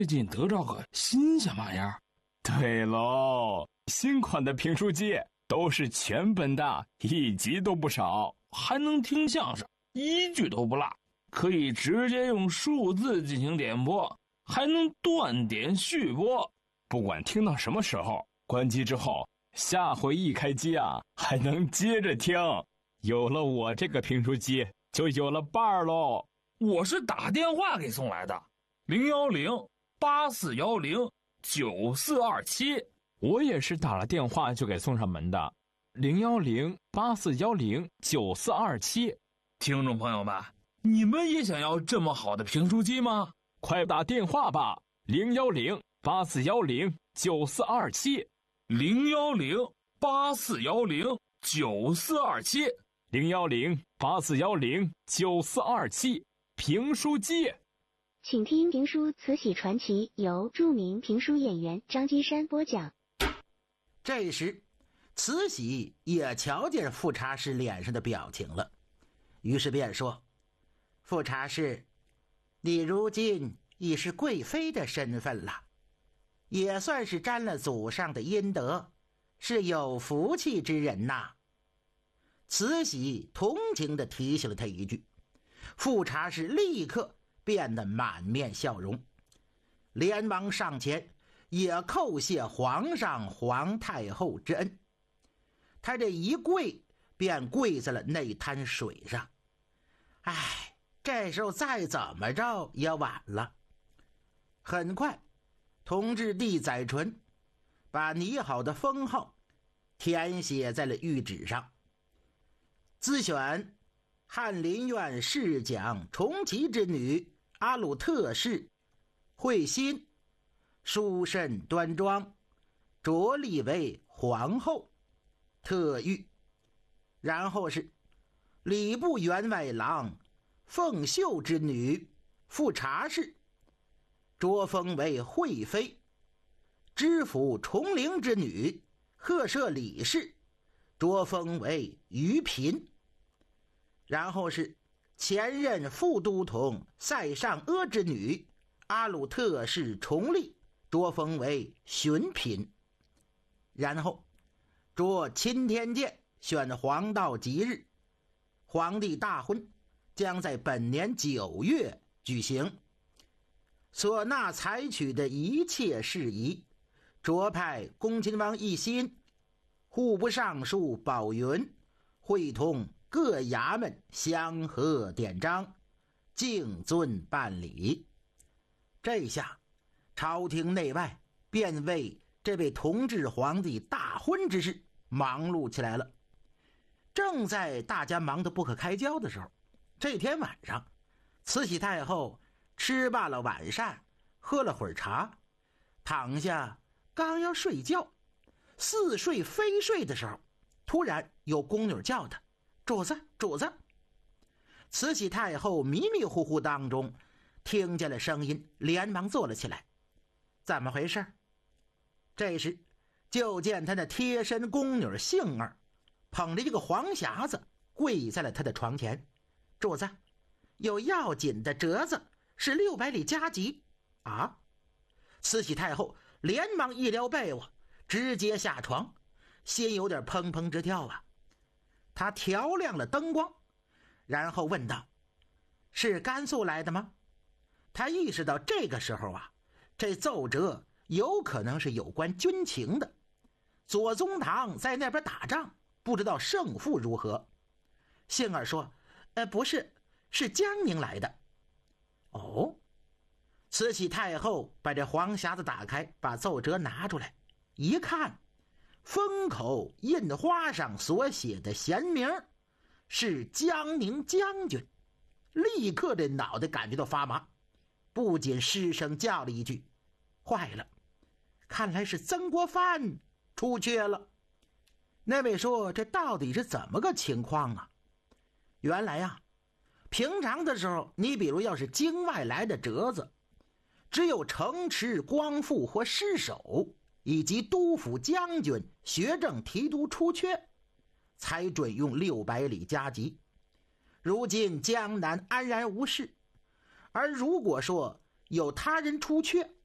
最近得着个新鲜玩意儿。 对喽，新款的评书机都是全本的，1集都不少， 还能听相声，1句都不落，可以直接用数字进行点播，还能断点续播。 不管听到什么时候，关机之后，下回一开机啊，还能接着听。有了我这个评书机，就有了伴儿喽。 我是打电话给送来的，010-8410-9427。 我也是打了电话就给送上门的，010-8410-9427。 听众朋友们，你们也想要这么好的评书机吗？ 快打电话吧，010-8410-9427。 010-8410-9427。 010-8410-9427。评书机。 请听评书《慈禧传奇》，由著名评书演员张金山播讲。 这时，慈禧也瞧见富察氏脸上的表情了，于是便说：“富察氏，你如今已是贵妃的身份了，也算是沾了祖上的阴德，是有福气之人呐。”慈禧同情地提醒了他一句，富察氏立刻变得满面笑容，连忙上前也叩谢皇上皇太后之恩。他这一跪便跪在了那滩水上。唉，这时候再怎么着也晚了。很快，同治帝载淳把拟好的封号填写在了谕旨上，自选翰林院侍讲重启之女阿鲁特氏，慧心淑慎端庄，着立为皇后，特谕。然后是礼部员外郎凤秀之女富察氏，着封为惠妃；知府崇陵之女贺舍李氏，着封为余嫔。然后是前任副都统塞上阿之女阿鲁特氏重丽，着封为巡嫔。然后着钦天监选黄道吉日，皇帝大婚将在本年9月举行。所纳采取的一切事宜，着派恭亲王奕欣、户部尚书宝云会同各衙门相和典章，敬遵办理。这下朝廷内外便为这位同治皇帝大婚之事忙碌起来了。正在大家忙得不可开交的时候，这天晚上，慈禧太后吃罢了晚膳，喝了会儿茶，躺下刚要睡觉，似睡非睡的时候，突然有宫女叫她：“主子，主子！”慈禧太后迷迷糊糊当中听见了声音，连忙坐了起来。怎么回事？这时就见她那贴身宫女杏儿捧着一个黄匣子跪在了她的床前：“主子，有要紧的折子，是600里加急啊！”慈禧太后连忙一撩被窝，直接下床，心有点砰砰直跳啊。她调亮了灯光，然后问道：“是甘肃来的吗？”她意识到这个时候啊，这奏折有可能是有关军情的，左宗棠在那边打仗，不知道胜负如何。杏儿说：“不是，是江宁来的。”哦，慈禧太后把这黄匣子打开，把奏折拿出来一看，封口印花上所写的闲名是江宁将军，立刻这脑袋感觉到发麻，不仅失声叫了一句：“坏了，看来是曾国藩出缺了。”那位说：“这到底是怎么个情况啊？”原来啊，平常的时候，你比如要是京外来的折子，只有城池光复或失守，以及督抚将军、学政提督出缺，才准用600里加急。如今江南安然无事，而如果说有他人出缺，